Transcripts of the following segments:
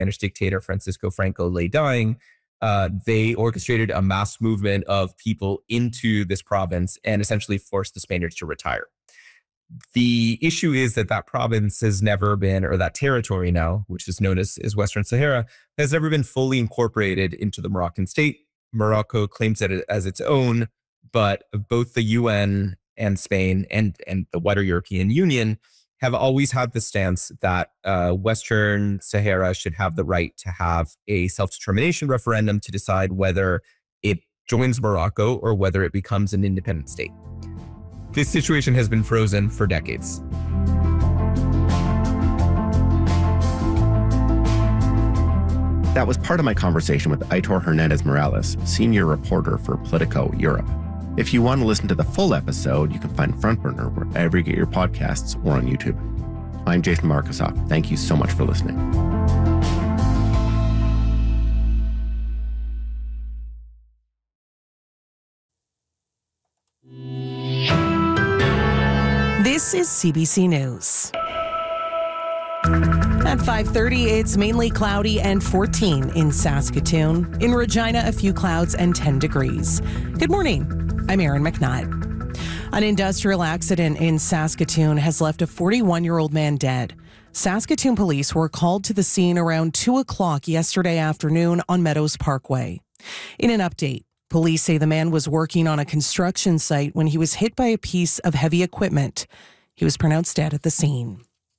Spanish dictator Francisco Franco lay dying, they orchestrated a mass movement of people into this province and essentially forced the Spaniards to retire. The issue is that province has never been, or that territory now, which is known as Western Sahara, has never been fully incorporated into the Moroccan state. Morocco claims it as its own, but both the UN and Spain and the wider European Union have always had the stance that Western Sahara should have the right to have a self-determination referendum to decide whether it joins Morocco or whether it becomes an independent state. This situation has been frozen for decades. That was part of my conversation with Aitor Hernandez Morales, senior reporter for Politico Europe. If you want to listen to the full episode, you can find Frontburner wherever you get your podcasts or on YouTube. I'm Jason Markusoff. Thank you so much for listening. This is CBC News. At 5:30, it's mainly cloudy and 14 in Saskatoon. In Regina, a few clouds and 10 degrees. Good morning. I'm Erin McNutt. An industrial accident in Saskatoon has left a 41-year-old man dead. Saskatoon police were called to the scene around 2 o'clock yesterday afternoon on Meadows Parkway. In an update, police say the man was working on a construction site when he was hit by a piece of heavy equipment. He was pronounced dead at the scene.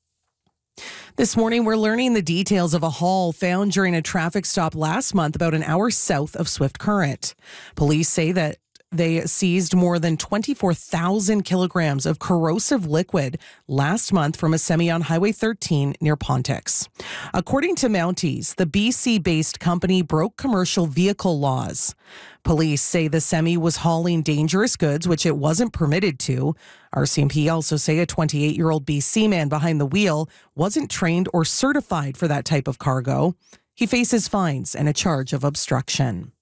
This morning, we're learning the details of a haul found during a traffic stop last month about an hour south of Swift Current. Police say that they seized more than 24,000 kilograms of corrosive liquid last month from a semi on Highway 13 near Pontex. According to Mounties, the BC-based company broke commercial vehicle laws. Police say the semi was hauling dangerous goods, which it wasn't permitted to. RCMP also say a 28-year-old BC man behind the wheel wasn't trained or certified for that type of cargo. He faces fines and a charge of obstruction.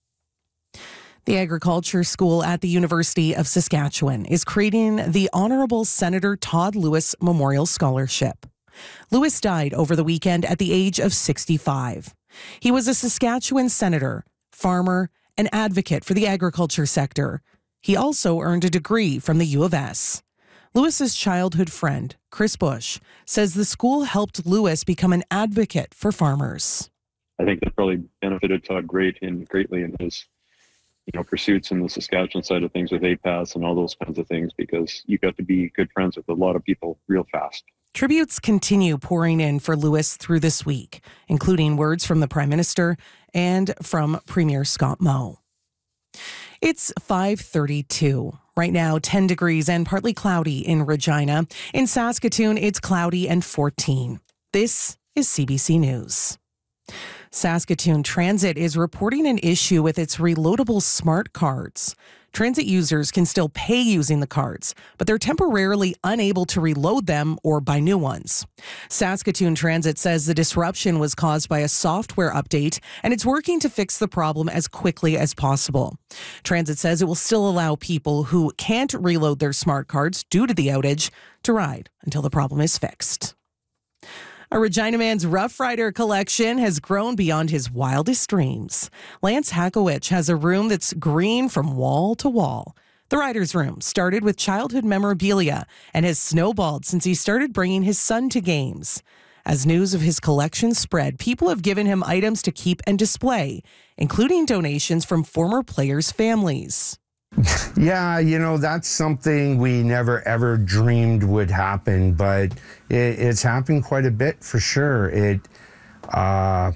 The Agriculture School at the University of Saskatchewan is creating the Honourable Senator Todd Lewis Memorial Scholarship. Lewis died over the weekend at the age of 65. He was a Saskatchewan senator, farmer, and advocate for the agriculture sector. He also earned a degree from the U of S. Lewis's childhood friend, Chris Bush, says the school helped Lewis become an advocate for farmers. I think that probably benefited Todd greatly in his pursuits in the Saskatchewan side of things with APAS and all those kinds of things, because you got to be good friends with a lot of people real fast. Tributes continue pouring in for Lewis through this week, including words from the Prime Minister and from Premier Scott Moe. It's 5:32. Right now, 10 degrees and partly cloudy in Regina. In Saskatoon, it's cloudy and 14. This is CBC News. Saskatoon Transit is reporting an issue with its reloadable smart cards. Transit users can still pay using the cards, but they're temporarily unable to reload them or buy new ones. Saskatoon Transit says the disruption was caused by a software update, and it's working to fix the problem as quickly as possible. Transit says it will still allow people who can't reload their smart cards due to the outage to ride until the problem is fixed. A Regina man's Rough Rider collection has grown beyond his wildest dreams. Lance Hakowich has a room that's green from wall to wall. The Rider's Room started with childhood memorabilia and has snowballed since he started bringing his son to games. As news of his collection spread, people have given him items to keep and display, including donations from former players' families. Yeah, that's something we never ever dreamed would happen, but it's happened quite a bit for sure. What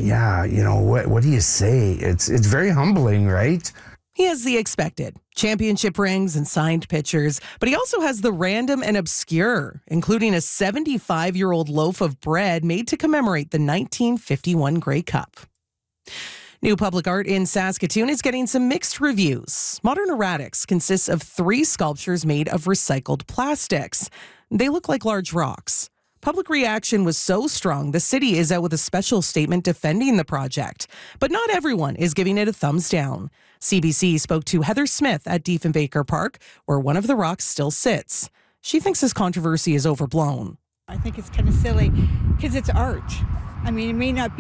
do you say? It's very humbling, right? He has the expected, championship rings and signed pictures, but he also has the random and obscure, including a 75-year-old loaf of bread made to commemorate the 1951 Grey Cup. New public art in Saskatoon is getting some mixed reviews. Modern Erratics consists of 3 sculptures made of recycled plastics. They look like large rocks. Public reaction was so strong, the city is out with a special statement defending the project. But not everyone is giving it a thumbs down. CBC spoke to Heather Smith at Diefenbaker Park, where one of the rocks still sits. She thinks this controversy is overblown. I think it's kind of silly because it's art. I mean, it may not